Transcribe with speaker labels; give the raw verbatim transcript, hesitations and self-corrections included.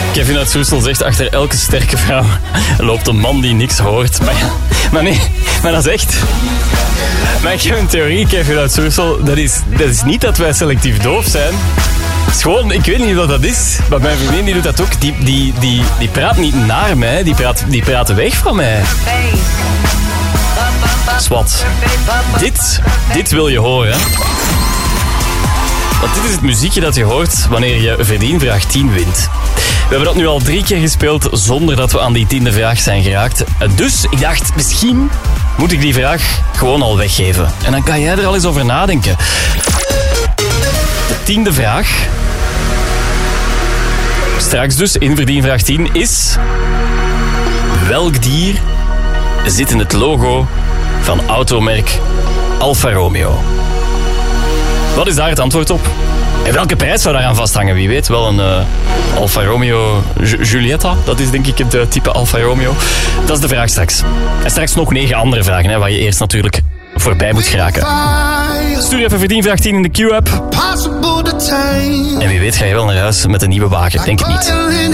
Speaker 1: Kevin uit Soestel zegt, achter elke sterke vrouw loopt een man die niks hoort. Maar, maar nee, maar dat is echt... Maar ik heb een theorie, Kevin uit Soestel. Dat is, dat is niet dat wij selectief doof zijn. Het is gewoon, ik weet niet wat dat is. Maar mijn vriendin die doet dat ook. Die, die, die, die praat niet naar mij, die praat, die praat weg van mij. Swat. Dit, dit wil je horen. Want dit is het muziekje dat je hoort wanneer je Verdienvraag tien wint. We hebben dat nu al drie keer gespeeld zonder dat we aan die tiende vraag zijn geraakt. Dus ik dacht, misschien moet ik die vraag gewoon al weggeven. En dan kan jij er al eens over nadenken. De tiende vraag, straks dus in Verdienvraag tien, is... Welk dier zit in het logo van automerk Alfa Romeo? Wat is daar het antwoord op? En welke prijs zou daaraan vasthangen? Wie weet, wel een uh, Alfa Romeo Ju- Giulietta. Dat is denk ik het uh, type Alfa Romeo. Dat is de vraag straks. En straks nog negen andere vragen, hè, waar je eerst natuurlijk voorbij moet geraken. Stuur even Verdienvraag tien in de Q-app. En wie weet ga je wel naar huis met een nieuwe wagen. Denk het niet.